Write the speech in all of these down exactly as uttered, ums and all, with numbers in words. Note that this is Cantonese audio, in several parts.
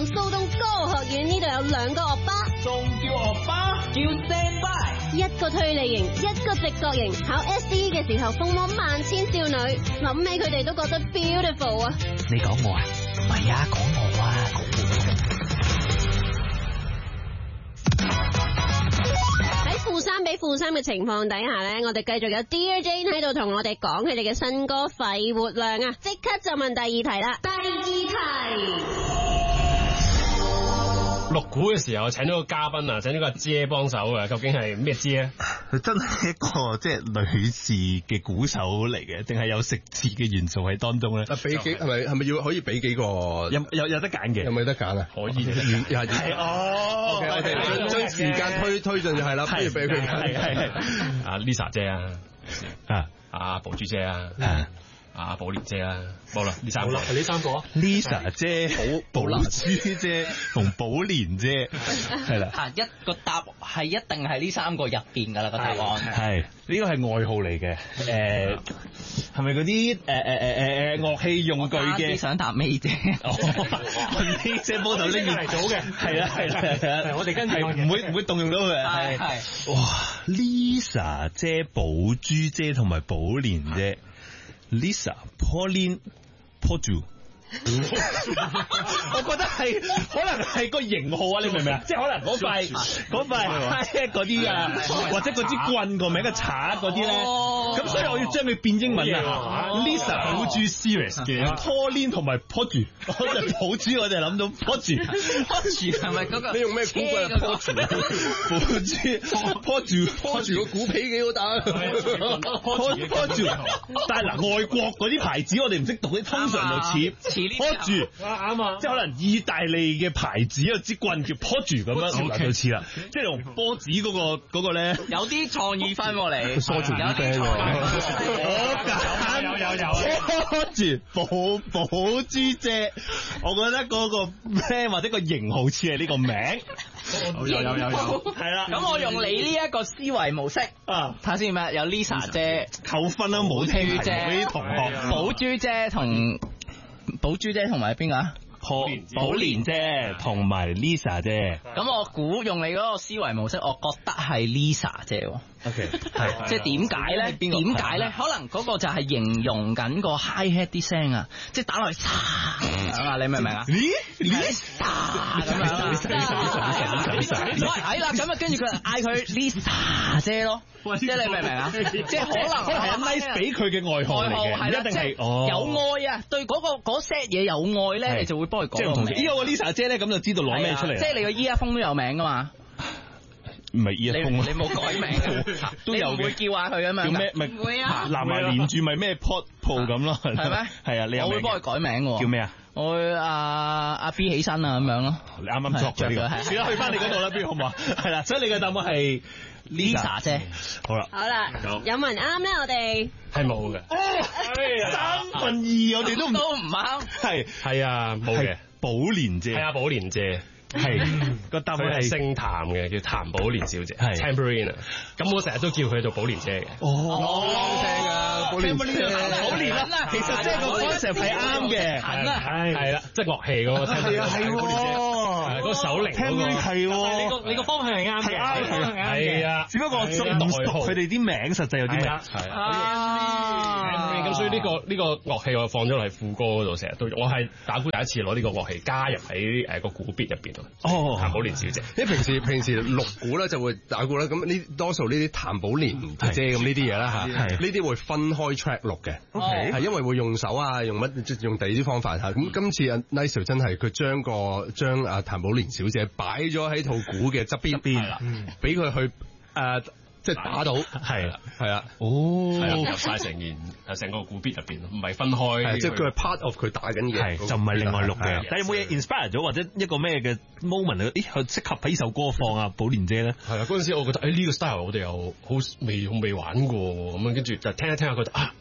港蘇東歌學院呢度有兩個惡巴， 仲叫惡巴？叫 Standby。 一個推理型，一個直覺型。考 S D E 嘅時候風魔萬千少女，諗起佢哋都覺得 beautiful 啊！ 你講我啊？唔係啊，講我啊，講我。 喺負三比負三嘅情況底下呢，我哋繼續有 Dear Jane 喺度同我哋講佢哋嘅新歌肺活量啊！即刻就問第二題啦。第二題， 錄鼓嘅時候請咗個嘉賓啊，請咗個姐幫手啊，究竟係咩姐咧？ 佢真係一個即係女士嘅鼓手嚟嘅，定係有食字嘅元素喺當中咧？ 啊，俾幾係咪係咪要可以俾幾個？ 有有有得揀嘅， 有冇得揀啊？ 可以嘅， 係係哦。OK，我哋將將時間推推進就係啦，不如俾佢揀。係係阿 Lisa 姐啊，啊阿寶珠姐啊。啊，寶蓮姐啊，冇啦，呢三個係呢三個 ，Lisa 姐、寶寶珠姐同寶蓮姐，係啦。 啊，一個答係一定係呢三個入邊㗎啦個答案。 係呢個係外號嚟嘅，誒係咪嗰啲誒誒誒誒誒樂器用具嘅？ 想答咩啫？ 呢隻波頭拎嚟組嘅，係啦係啦係啦， 我哋跟住唔會唔會動用到佢。係係。哇 ，Lisa 姐、寶珠姐同埋寶蓮姐。Lisa、Pauline、Poju， 我覺得係可能係個型號啊，你明唔明啊？即係可能嗰塊嗰塊嗰啲啊，或者嗰支棍個名嘅賊嗰啲咧，咁所以我要將佢變英文啊。Lisa 寶珠 serious 嘅 ，Pauline 同埋 Poju， 我就寶珠我就諗到 Poju，Poju 係咪嗰個？ 你用咩鼓棍啊 ？Poju， 寶珠 Poju，Poju 個鼓皮幾好打 ，Poju， 但係嗱外國嗰啲牌子我哋唔識讀，啲通常就似。Poju 啱啊，即係可能意大利嘅牌子有支棍叫 Poju 咁樣，就似啦，即係用波子嗰個嗰個咧， 有啲創意分喎你， 梳住啲 friend 喎，有有有 Poju 寶寶珠姐，我覺得嗰個 friend 或者個型號似係呢個名。 有有有有，係啦。咁我用你呢一個思維模式啊，睇下先咩？有 Lisa 姐扣分啦，冇聽題嗰啲同學， 寶珠姐同寶珠姐同埋邊個啊？ 寶蓮姐同埋 Lisa 姐。 咁我估用你嗰個思維模式，我覺得係 Lisa 姐。 O K， 係， 即係點解咧？點解咧？可能嗰個就係形容緊個 high hat 啲聲啊，即係打落去，啊，你明唔明啊？ 咦 ？Lisa 咁樣係啦，咁啊，跟住佢嗌佢 Lisa 姐咯，即係你明唔明啊？即係可能可能係 nice 俾佢嘅外號嚟嘅，一定係有愛啊，對嗰個嗰 set 嘢有愛咧，你就會幫佢講個名。 依個 Lisa 姐咧，咁就知道攞咩出嚟。 即係你個 earphone 都有名噶嘛？ 唔係 earphone， 你冇改名都有嘅。 你唔會叫下佢啊嘛？ 叫咩？咪唔會啊！ 南華連住咪咩 pot 鋪咁咯？係咩？ 係啊，你有我會幫佢改名喎。 叫咩啊？ 我會阿阿 B 起身啊咁樣咯。 你啱啱作嘅呢個，算啦，去翻你嗰度啦，B 好唔好啊？係啦，所以你嘅答案係 Lisa 姐。 好啦， 好啦，有冇人啱咧？我哋係冇嘅， 三分二我哋都都唔啱。 係係啊，冇嘅。 寶蓮姐係啊，寶蓮姐。 係個答案係姓譚嘅，叫譚寶蓮小姐， 係 Tambourine。咁我成日都叫佢做寶蓮姐嘅。 哦， 好聽啊，寶蓮姐， 寶蓮啦，其實即係個 concept 係啱嘅， 係係啦，即係樂器嗰個。 係啊係喎， 嗰個手鈴嗰個係喎。 你個你個方向係啱嘅，係啱嘅，係啊。 只不過讀佢哋啲名實際有啲咩？ 係啊。咁所以呢個呢個樂器我放咗落去副歌嗰度，成日都我係打鼓第一次攞呢個樂器加入喺誒個鼓 beat 入邊。 哦， 譚寶蓮小姐， 你平時平時錄鼓咧就會打鼓啦，咁呢多數呢啲譚寶蓮姐咁呢啲嘢啦嚇，呢啲會分開 track 錄嘅，係因為會用手啊，用乜用第二啲方法嚇。咁今次阿 Nice 真係佢將個將阿譚寶蓮小姐擺咗喺套鼓嘅側邊邊，俾佢去誒。即係打到， 係啦， 係啦， 哦，入曬成件，成個鼓 beat 入邊，唔係分開， 即係佢係 part of 佢打緊嘅， 就唔係另外錄嘅。但係有冇嘢 inspire 咗，或者一個咩嘅 moment？咦，佢適合喺呢首歌放啊，寶蓮姐咧？ 係啊，嗰陣時我覺得，誒呢個 style 我哋又好未未玩過，咁樣跟住就聽一聽下覺得啊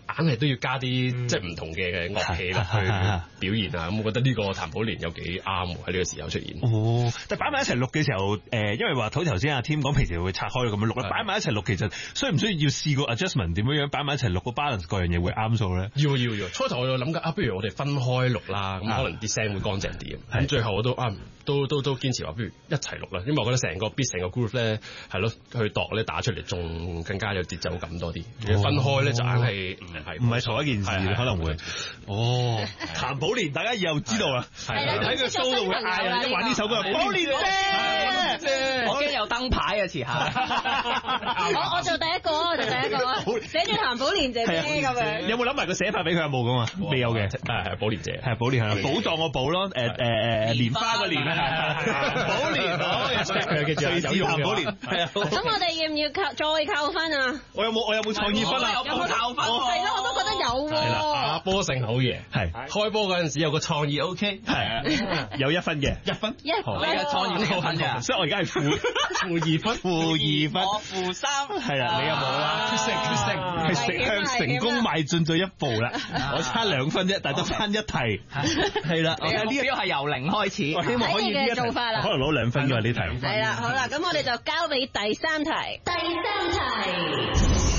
硬係都要加啲即係唔同嘅樂器啦去表現啊。咁我覺得呢個譚寶蓮有幾啱喎，喺呢個時候出現。 哦，但係擺埋一齊錄嘅時候，誒，因為話頭頭先阿 Tim 講平時會拆開咁樣錄啦，擺埋一齊錄其實需唔需要要試過 adjustment 點樣樣擺埋一齊錄個 balance 各樣嘢會啱數咧？ 要要要，初頭我有諗緊啊，不如我哋分開錄啦，咁可能啲聲會乾淨啲。咁最後我都啊都都都堅持話，不如一齊錄啦，因為我覺得成個 beat 成個 groove 咧係咯，去度咧打出嚟仲更加有節奏感多啲。分開咧就硬係唔係唔係同一件事，可能會。哦， 譚寶蓮大家以後知道啦，你睇個 show 度會嗌啊，一玩呢首歌，寶蓮姐， 我驚有燈牌啊，遲下。 我我做第一個，我做第一個，寫住譚寶蓮姐姐咁樣。 有冇諗埋個寫法俾佢有冇噶嘛？未有嘅，係係寶蓮姐，係寶蓮係寶藏個寶咯，誒誒誒蓮花個蓮啊，寶蓮，佢記住瑞士譚寶蓮，係啊。 咁我哋要唔要扣再扣分啊？ 我有冇我有冇創意分啊？ 有冇扣分？ 係咯，我都覺得有喎。 係啦，阿波勝好嘢，係開波嗰陣時有個創意 OK， 係有一分嘅，一分， 一分嘅創意好分嘅， 所以我而家係負負二分，負二分， 我負三， 係啦，你有冇啦？決勝決勝，係食向成功邁進咗一步啦。我差兩分啫，但係得翻一題，係啦。 呢個標係由零開始， 我希望可以呢一題做法啦， 可能攞兩分嘅呢題。 係啦，好啦，咁我哋就交俾第三題，第三題。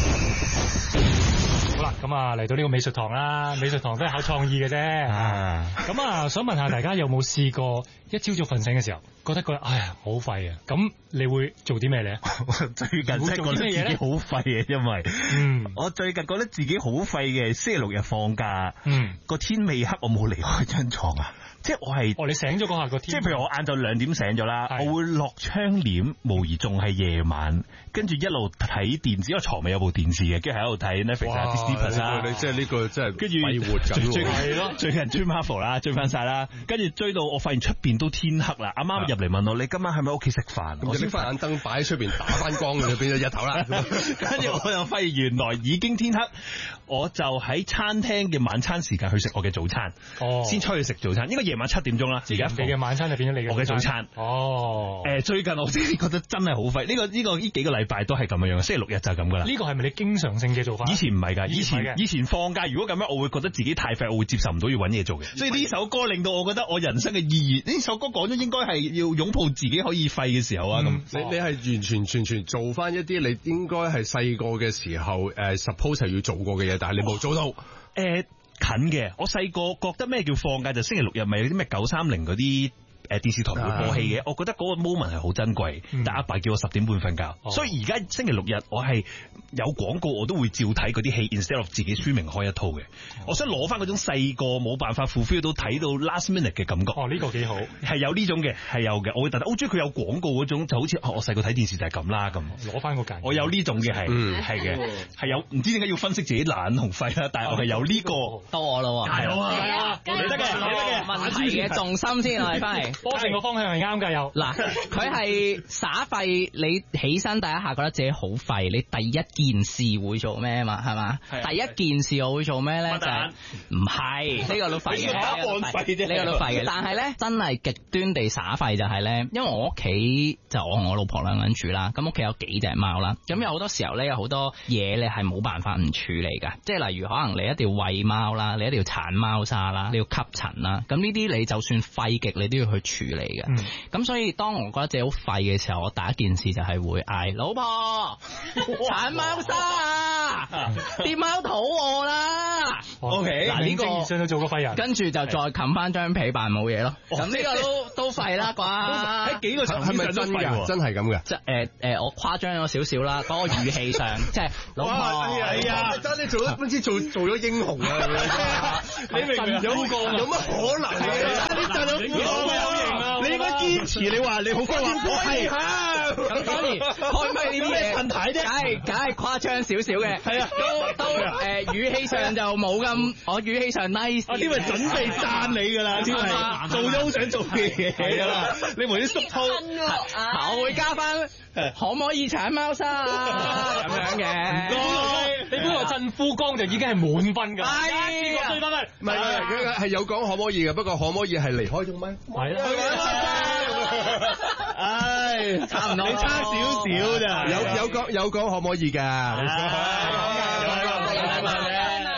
好啦，咁啊嚟到呢個美術堂啦，美術堂都係考創意嘅啫。咁啊，想問下大家有冇試過一朝早瞓醒嘅時候，覺得個哎呀好廢啊？咁你會做啲咩咧？ 最近真係覺得自己好廢嘅，因為嗯，我最近覺得自己好廢嘅，星期六日放假，嗯，個天未黑，我冇離開張床啊。即係我係，哦，你醒咗嗰下個天，即係譬如我晏晝兩點醒咗啦，我會落窗簾，無疑仲係夜晚，跟住一路睇電視，因為床尾有部電視嘅，跟住喺度睇 Netflix 啊、Disney Plus 啊， 你即係呢個真係跟住快活緊喎， 係咯，最近追 Marvel 啦，追翻晒啦，跟住追到我發現出邊都天黑啦，阿媽入嚟問我：你今晚係咪喺屋企食飯？我先翻眼燈擺喺出邊打翻光嘅，變咗日頭啦。 跟住我又發現原來已經天黑，我就喺餐廳嘅晚餐時間去食我嘅早餐，哦，先出去食早餐，應該夜晚七點鐘啦。而家你嘅晚餐就變咗你嘅我嘅早餐。哦，誒，最近我先覺得真係好廢，呢個呢個呢幾個禮拜都係咁樣樣，星期六日就係咁噶啦。呢個係咪你經常性嘅做法？以前唔係㗎，以前以前放假如果咁樣，我會覺得自己太廢，我會接受唔到要揾嘢做嘅。所以呢首歌令到我覺得我人生嘅意義，呢首歌講咗應該係要擁抱自己可以廢嘅時候啊咁。 你你係完全全全做翻一啲你應該係細個嘅時候誒 suppose 係要做過嘅嘢，但係你冇做到。誒。近嘅，我細個覺得咩叫放假就星期六日咪有啲咩九三零嗰啲誒電視台會播戲嘅，我覺得嗰個 moment 係好珍貴。嗯、但阿爸叫我十點半瞓覺，哦、所以而家星期六日我係有廣告我都會照睇嗰啲戲 ，instead of 自己 streaming 開一套嘅。哦、我想攞翻嗰種細個冇辦法 fulfill 到睇到 last minute 嘅感覺。哦，呢、呢個幾好，係有呢種嘅，係有嘅。我會特登，好中意佢有廣告嗰種，就好似我細個睇電視就係咁啦咁。攞翻個價，我有呢種嘅係，係嘅，係有唔知點解要分析自己懶同廢啦，但係我係有呢、呢個。到我咯，係啊，你得嘅，你得嘅，問題嘅重心先，我哋翻嚟。波成個方向係啱㗎，又嗱，佢係耍廢，你起身第一下覺得自己好廢，你第一件事會做咩啊嘛？係嘛？第一件事我會做咩咧？就係唔係呢個都廢嘅，呢個都廢嘅。但係咧，真係極端地耍廢就係咧，因為我屋企就我同我老婆兩個人住啦，咁屋企有幾隻貓啦，咁有好多時候咧，有好多嘢你係冇辦法唔處理㗎，即係例如可能你一定要餵貓啦，你一定要鏟貓砂啦，你要吸塵啦，咁呢啲你就算廢極你都要去處理嘅。咁、嗯、所以當我覺得自己好廢嘅時候，我第一件事就係會嗌老婆鏟貓砂啊，啲貓肚餓啦。O K， 嗱呢個上到做個廢人，跟住就再冚翻張被扮冇嘢咯。咁呢、哦、個都都廢啦啩？喺幾個層面上都廢，真係咁嘅。即係誒誒，我誇張咗少少啦，嗰、那個語氣上，即係老婆。係啊，真係做咗唔知做做咗英雄啊！你明唔明？有有乜可能啊？你大佬好型啊！你應該堅持，你話你好關鍵係咁當然開咪啲咩問題啫？梗係梗係誇張少少嘅，係啊，都都誒語氣上就冇咁，我語氣上 nice。我因為準備讚你㗎啦，先係做咗好想做嘅嘢㗎啦。你無端縮套，我會加翻可唔可以鏟貓砂啊？咁樣嘅。唔該，你估個振夫綱就已經係滿分㗎。係啊，追翻翻。唔係佢係有講可唔可以嘅，不過可唔可以係離開咗咩？係啦。唉，差唔多，你差少少咋？有有講有講可唔可以㗎？不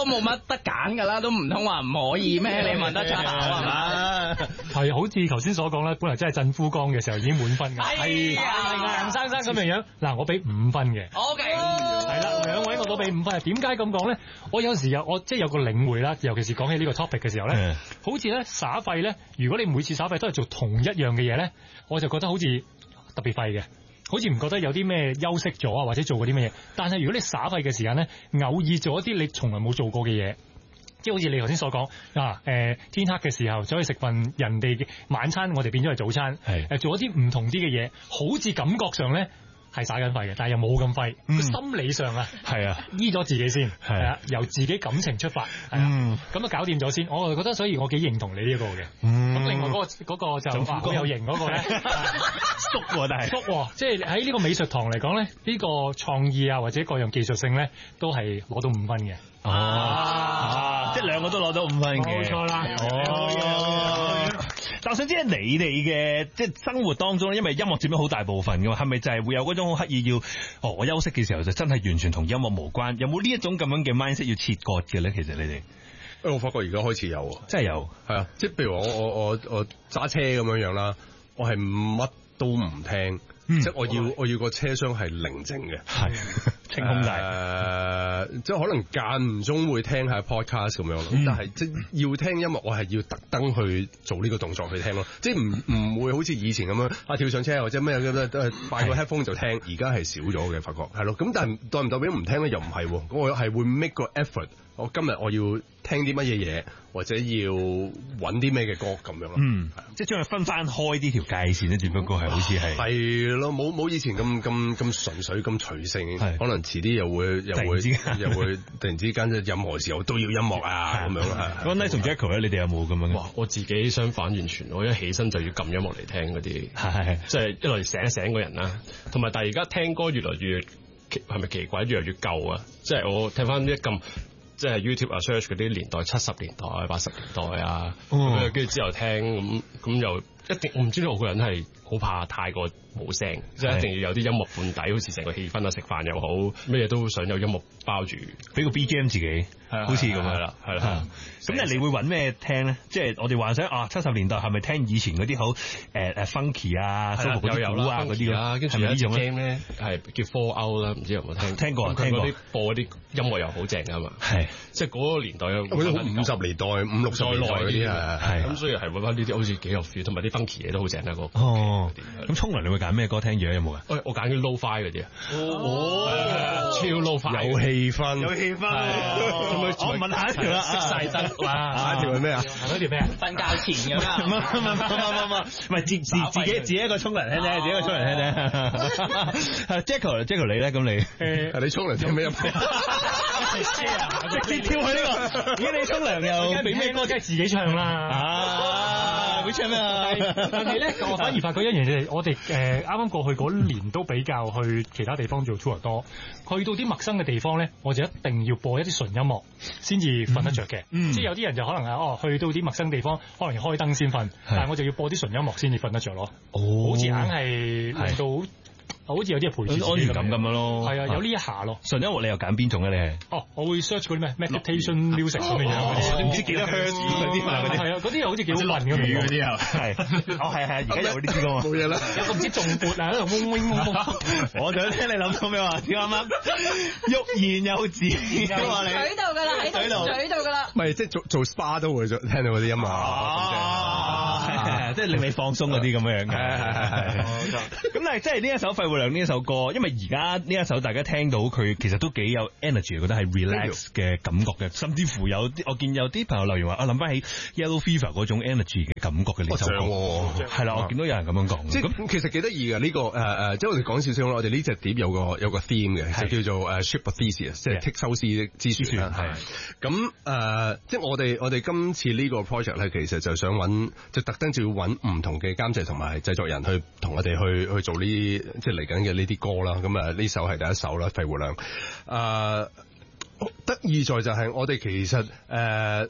冇乜得揀㗎啦，都唔通話唔可以咩？你問得出口係嘛？ 係好似頭先所講啦，本來真係震夫綱嘅時候已經滿分㗎， 係啊， 硬生生咁樣樣。嗱，我俾五分嘅。 O K。 係啦，兩位我都俾五分。點解咁講咧？我有時有我即係有個領會啦，尤其是講起呢個 topic 嘅時候咧，好似咧耍廢咧，如果你每次耍廢都係做同一樣嘅嘢咧，我就覺得好似特別廢嘅。好似唔覺得有啲咩休息咗啊，或者做過啲咩嘢。但係如果你耍廢嘅時間咧，偶爾做一啲你從來冇做過嘅嘢，即係好似你頭先所講啊，誒、呃、天黑嘅時候走去食份人哋嘅晚餐，我哋變咗係早餐，係誒做一啲唔同啲嘅嘢，好似感覺上咧係耍緊廢嘅，但係又冇咁廢。嗯、心理上啊，係啊，醫咗自己先，係啊，由自己感情出發，係啊，咁啊、嗯、搞掂咗先。我就覺得，所以我幾認同你呢一個嘅。咁、嗯、另外嗰、嗰個嗰個就好有型嗰個咧，縮喎，但係縮，即係喺呢個美術堂嚟講咧，呢、呢個創意啊或者各樣技術性咧，都係攞到五分嘅。 哦，啊、即係兩個都攞到五分嘅。冇錯啦。哦。但我想知係你哋嘅即係生活當中，因為音樂佔咗好大部分嘅嘛，係咪就係會有嗰種好刻意要哦？我休息嘅時候就真係完全同音樂無關，有冇呢一種咁樣嘅 mindset 要切割嘅咧？其實你哋， 誒，我發覺而家開始有， 真係有，係啊， 即係譬如我我我我揸車咁樣樣啦，我係乜都唔聽。嗯、即係我要我要個車廂係寧靜嘅，係清空晒。誒、呃，即係可能間唔中會聽下 podcast 咁樣咯，嗯、但係即係要聽音樂，我係要特登去做呢個動作去聽咯。即係唔唔會好似以前咁樣啊跳上車或者咩咁樣擺個 headphone 就聽。而家係少咗嘅，發覺係咯。咁但係代唔代表唔聽咧？又唔係，我係會 make 個 effort。我今日我要聽啲乜嘢嘢，或者要揾啲咩嘅歌咁樣咯。 嗯，即係將佢分翻開呢條界線咧，只不過係好似係係咯，冇冇以前咁咁咁純粹咁隨性，可能遲啲又會又會又會突然之間，任何時候都要音樂啊咁樣啦。 咁 Nice 同 Jacko 咧，你哋有冇咁樣？ 哇！我自己相反，完全我一起身就要撳音樂嚟聽嗰啲，係即係一來醒一醒個人啦，同埋但係而家聽歌越來越係咪奇怪，越來越舊啊！即係我聽翻一撳。即係 YouTube 啊 search 嗰啲年代，七十年代、八十年代啊，跟住、哦、之後聽咁咁又一定，我唔知道我個人係好怕太過冇聲，即係一定要有啲音樂伴底，好似成個氣氛啊，食飯又好，咩嘢都想有音樂包住， 俾個 B G M 自己，好似咁樣啦，係啦。咁咧，你會揾咩聽咧？即係我哋幻想啊，七十年代係咪聽以前嗰啲好誒誒 funky 啊、soul 嗰啲鼓啊嗰啲咯？跟住有呢種咧，係叫 Fall Out 啦，唔知有冇聽？聽過，聽過。啲播啲音樂又好正噶嘛，係即係嗰個年代有嗰啲好五十年代、五六十年代嗰啲係係咁，所以係揾翻呢啲好似幾有 feel，同埋啲 funky 嘢都好正啊！嗰哦，咁沖涼你會揀咩歌聽？而家有冇啊？ 我揀啲 low-fi 嗰啲啊，哦，超 low-fi， 有氣氛， 有氣氛。我問下一條啦，熄晒燈，哇！ 下一條係咩啊？ 下一條咩啊？瞓覺前咁啊？ 唔唔唔唔唔唔，唔係自自自己自己一個沖涼聽啫，自己一個沖涼聽啫。Jacko Jacko 你咧？咁你誒你沖涼聽咩音樂？ 直接跳去呢個。而家你沖涼又俾咩歌？梗係自己唱啦。啊，會唱咩啊？ 但係咧，我反而發覺一樣嘢，我哋誒啱啱過去嗰年都比較去其他地方做 tour 多，去到啲陌生嘅地方咧，我就一定要播一啲純音樂先至瞓得着嘅。嗯、即係有啲人就可能係哦，去到啲陌生地方，可能要開燈先瞓，是但係我就要播啲純音樂先至瞓得着咯。哦，好似硬係令到。好似有啲係陪住安全感咁樣咯，係啊，有呢一下咯。 純音樂你又揀邊種咧？你係哦，我會 search 嗰啲咩 meditation music 咁嘅嘢， 唔知幾多 hertz 嗰啲啊， 係啊，嗰啲又好似幾好聞咁樣嗰啲啊， 係，哦係係，而家有呢啲噶嘛， 冇嘢啦， 有個唔知重撥啊喺度嗡嗡嗡嗡， 我就聽你諗到咩話？點啱啱？欲言又止， 嘴度噶啦，喺嘴度，嘴度噶啦。 唔係即係做做 spa 都會聽到嗰啲音樂啊， 即係令你放鬆嗰啲咁樣嘅，係係係。咁但係即係呢一首肺活量呢一首歌，因為而家呢一首大家聽到佢其實都幾有 energy， 覺得係 relax 嘅感覺嘅，甚至乎有啲我見有啲朋友留言話，我諗翻起 Yellow Fever 嗰種 energy 嘅感覺嘅呢首歌，係啦，我見到有人咁樣講。 即係其實幾得意嘅呢個誒誒，即係我哋講少少啦。我哋呢隻碟有個有個 theme 嘅，就叫做誒 Ship of Theseus，即係剔修斯之船。係咁誒，即係我哋我哋今次呢個 project 咧，其實就想揾，就特登就要揾唔同嘅監製同埋製作人去同我哋去去做呢，即係嚟緊嘅呢啲歌啦。咁啊，呢首係第一首啦，肺活量。誒、呃，得意在就係我哋其實誒。呃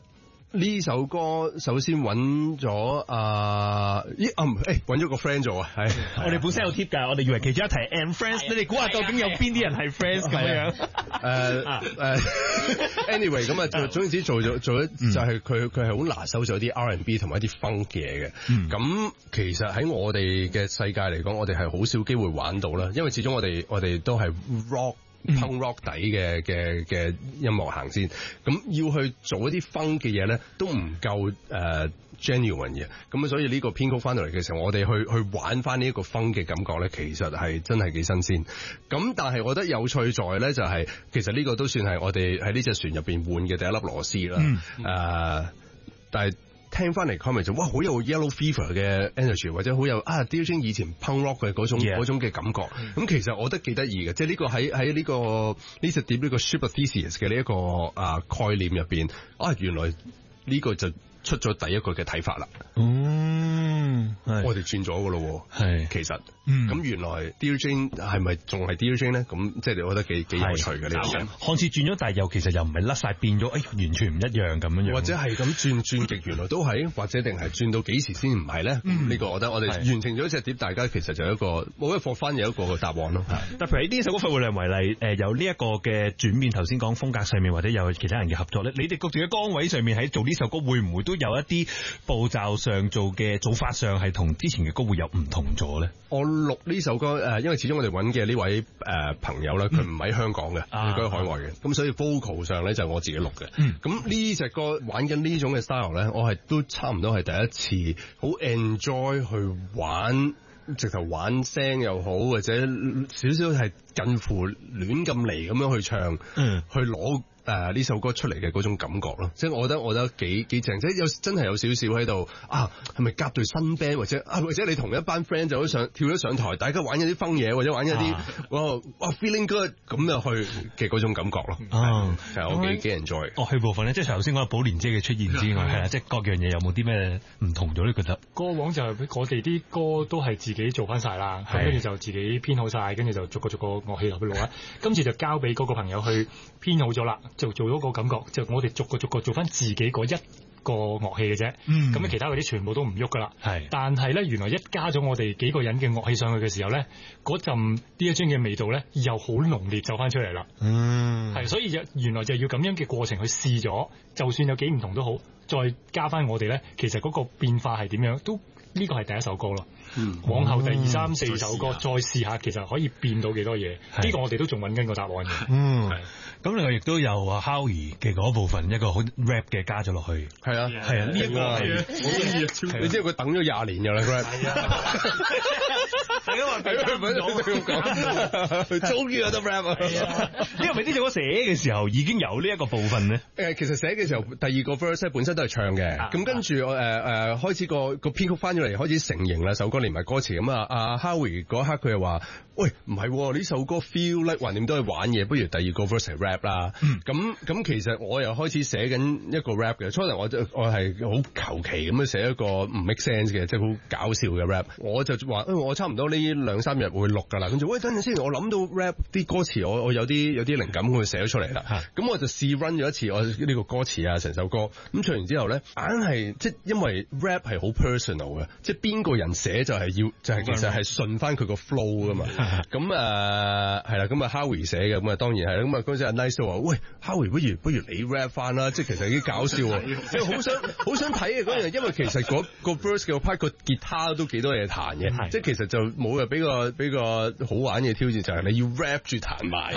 呢首歌首先揾咗啊，咦啊誒揾咗個 friend 做啊，係我哋本身有 tip 㗎，我哋以為其中一題 and friends，你哋估下究竟有邊啲人係 friends 咁樣？ 誒誒 ，anyway 咁啊，總總之做咗做咗就係佢佢係好拿手咗啲 R and B 同埋一啲 funk 嘢嘅。咁其實喺我哋嘅世界嚟講，我哋係好少機會玩到啦，因為始終我哋我哋都係 rock。punk rock 底嘅嘅嘅音樂行先，咁要去做一啲 funk 嘅嘢咧，都唔夠誒 genuine 嘅，咁所以呢個編曲翻到嚟嘅時候，我哋去去玩翻呢一個 funk 嘅感覺咧，其實係真係幾新鮮。咁但係我覺得有趣在咧，就係、是、其實呢個都算係我哋喺呢隻船入邊換嘅第一粒螺絲啦。誒、嗯呃，但係。聽翻嚟 comment 就哇好有 Yellow Fever 嘅 energy， 或者好有啊 Dear Jane 以前 punk rock 嘅嗰種嗰 Yeah. 種嘅感覺。咁、嗯、其實我覺得幾得意嘅，即係呢個喺喺呢個呢隻碟呢個 Ship of Theseus 嘅呢一個啊概念入邊啊，原來呢個就出咗第一個嘅睇法啦。嗯，我哋轉咗㗎咯喎。係其實。咁、嗯、原來 Dear Jane 係咪仲係 Dear Jane 咧？咁即係我覺得幾幾有趣嘅呢個人。 看似轉咗，但係又其實又唔係甩晒變咗，誒、哎、完全唔一樣咁樣樣。 或者係咁轉轉極，原來都係，或者定係轉到幾時先唔係咧？呢、嗯、個我覺得我哋完成咗一隻碟，大家其實就有一個冇一個翻有一個答案咯。 但譬如喺呢首歌《肺活量》為例，誒有呢一個嘅轉變，頭先講風格上面或者有其他人嘅合作咧，你哋各自嘅崗位上面喺做呢首歌，會唔會都有一啲步驟上做嘅做法上係同之前嘅歌會有唔同咗咧？ 我錄呢首歌。誒，因為始終我哋揾嘅呢位誒朋友咧，佢唔喺香港嘅，佢喺、嗯、海外嘅，咁、啊、所以 vocal 上咧就係我自己錄嘅。咁呢隻歌玩緊呢種嘅 style 咧，我係都差唔多係第一次好 enjoy 去玩，直頭玩聲又好，或者少少係近乎亂咁嚟咁樣去唱，嗯、去攞。誒呢首歌出嚟嘅嗰種感覺咯，即係我覺得我覺得幾幾正，即係有真係有少少喺度啊，係咪夾對新 band 或者啊，或者你同一班 friend 就上跳咗上台，大家玩一啲風嘢，或者玩一啲、啊、哇哇 feeling good 咁就去嘅嗰種感覺咯。啊，係我幾幾 enjoy。 樂器部分咧，即係頭先講寶蓮姐嘅出現之外，係啦，即係各樣嘢有冇啲咩唔同咗咧？覺得過往就係我哋啲歌都係自己做翻晒啦，咁跟住就自己編好晒，跟住就逐個逐個樂器落去錄啦。今次就交俾嗰個朋友去編好咗啦。就做咗個感覺，就我哋逐個逐個做翻自己嗰一個樂器嘅啫。咁、嗯、其他嗰啲全部都唔喐噶啦。係，但係咧，原來一加咗我哋幾個人嘅樂器上去嘅時候咧，嗰陣 Dear Jane 嘅味道咧，又好濃烈走翻出嚟啦。嗯，係，所以原來就要咁樣嘅過程去試咗，就算有幾唔同都好，再加翻我哋咧，其實嗰個變化係點樣，都呢個係第一首歌咯。嗯，往後第二三四首歌再試下，其實可以變到幾多嘢？呢個我哋都仲揾緊個答案嘅。嗯， 咁另外亦都有啊 Howie 嘅嗰部分一個好 rap 嘅加咗落去。係啊，係啊，呢一個係我中意啊！你知道佢等咗廿年㗎啦 rap。係啊，大家話睇佢唔係講，佢終於有得 rap 啊！ 呢個咪呢首歌寫嘅時候已經有呢一個部分咧？ 誒，其實寫嘅時候第二個 verse 本身都係唱嘅，咁跟住我誒誒開始個個編曲翻咗嚟，開始成型啦，首歌連埋歌詞咁啊！阿 Howie 嗰刻佢又話：喂，唔係呢首歌 feel like 橫掂都係玩嘢，不如第二個 verse 係 rap 啦。咁咁、嗯、其實我又開始寫緊一個 rap 嘅，初頭我我係好求其咁樣寫一個唔 make sense 嘅，即係好搞笑嘅 rap。我就話：我差唔多呢兩三日會錄㗎啦。跟住喂，等陣先，我諗到 rap 啲歌詞，我我有啲有啲靈感，我寫咗出嚟啦。咁、嗯、我就試 run 咗一次我呢個歌詞啊，成首歌咁唱完之後咧，硬係即係因為 rap 係好 personal 嘅，即係邊個人寫就係要就係、是、其實係順翻佢個 flow 噶嘛。咁誒係啦，咁啊 Howie 寫嘅，咁啊當然係啦。咁啊嗰陣阿 Nice 話：喂 Howie 不如不如你 rap 翻啦，即係其實幾搞笑喎，即係好想好想睇嘅嗰樣，因為其實嗰個 verse 嘅 part 個吉他都幾多嘢彈嘅，即係其實就冇嘅俾個俾個好玩嘅挑戰，就係、是、你要 rap 住彈埋，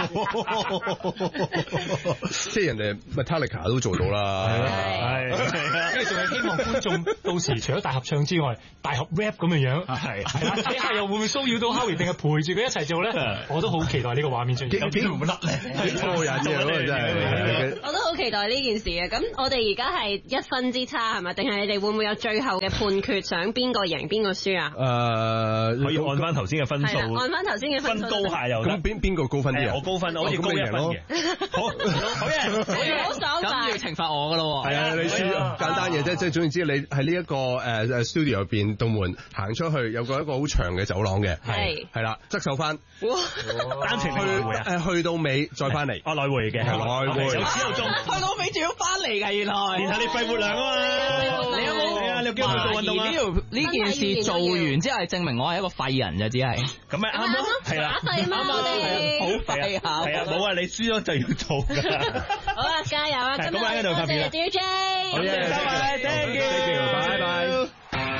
即係人哋 Metallica 都做到啦，係， 跟住仲係希望觀眾到時除咗大合唱之外，大合 rap 咁嘅樣，係睇下又會唔會騷擾到 Howie，定係陪住佢一齊做咧？我都好期待呢個畫面出現，有啲唔甩咧，幾過癮嘅真係。 我都好期待呢件事嘅。咁我哋而家係一分之差係咪？定係你哋會唔會有最後嘅判決，想邊個贏邊個輸啊？ 誒、 誒可以按翻頭先嘅分數， 按翻頭先嘅分分高下又得。 咁邊邊個高分啲啊？ 我高分，我好似高一分嘅。好，好嘢， 好爽快。 咁要懲罰我噶咯喎。 係啊，你輸簡單嘢啫，即係總言之，你喺呢一個誒誒 studio 入邊道門行出去，有個一個好長嘅走廊嘅， 係係啦，側手翻， 單程來回啊？ 誒去到尾再翻嚟， 哦來回嘅， 來回有始有終， 去到尾仲要翻嚟㗎，原來。 練下你肺活量啊嘛！ 你有冇？ 係啊，你有機會做運動啊？ 呢條呢件事做完之後，係證明我係一個廢人就只係。 咁咪啱咯，係啦， 啱啊，我哋好廢下。 係啊，冇啊，你輸咗就要做㗎。 好啊，加油啊！ 咁喺度特別啦 D J， 好嘅，拜拜，thank you，拜拜。